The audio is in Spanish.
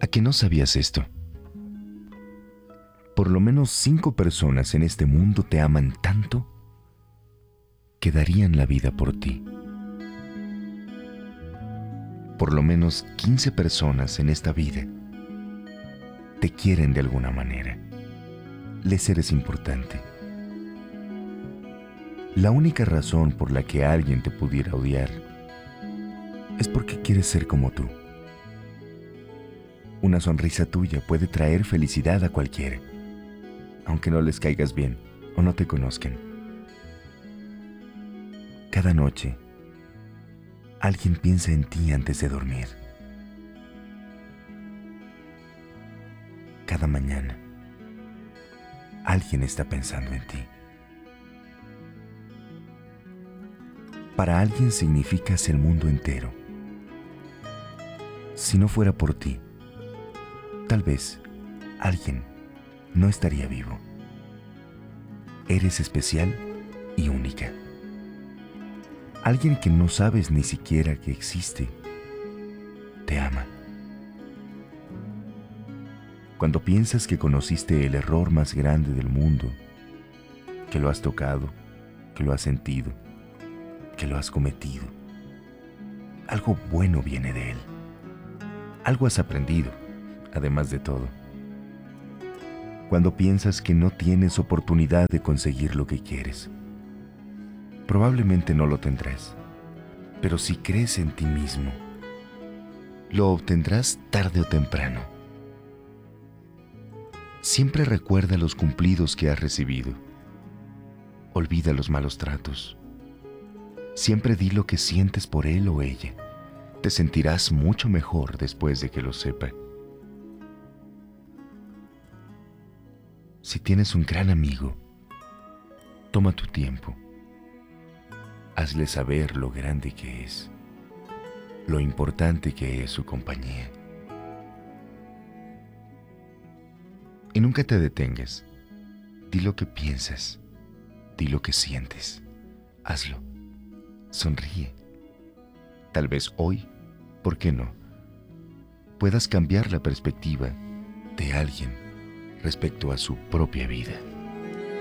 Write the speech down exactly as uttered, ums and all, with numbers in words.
¿A que no sabías esto? Por lo menos cinco personas en este mundo te aman tanto que darían la vida por ti. Por lo menos quince personas en esta vida te quieren de alguna manera. Les eres importante. La única razón por la que alguien te pudiera odiar es porque quieres ser como tú. Una sonrisa tuya puede traer felicidad a cualquiera, aunque no les caigas bien o no te conozcan. Cada noche, alguien piensa en ti antes de dormir. Cada mañana, alguien está pensando en ti. Para alguien significas el mundo entero. Si no fuera por ti, tal vez alguien no estaría vivo. Eres especial y única. Alguien que no sabes ni siquiera que existe, te ama. Cuando piensas que conociste el error más grande del mundo, que lo has tocado, que lo has sentido, que lo has cometido, algo bueno viene de él. Algo has aprendido, además de todo. Cuando piensas que no tienes oportunidad de conseguir lo que quieres, probablemente no lo tendrás, pero si crees en ti mismo, lo obtendrás tarde o temprano. Siempre recuerda los cumplidos que has recibido. Olvida los malos tratos. Siempre di lo que sientes por él o ella. Te sentirás mucho mejor después de que lo sepa. Si tienes un gran amigo, toma tu tiempo. Hazle saber lo grande que es, lo importante que es su compañía. Y nunca te detengas. Di lo que piensas, di lo que sientes. Hazlo. Sonríe. Tal vez hoy, ¿por qué no?, puedas cambiar la perspectiva de alguien respecto a su propia vida.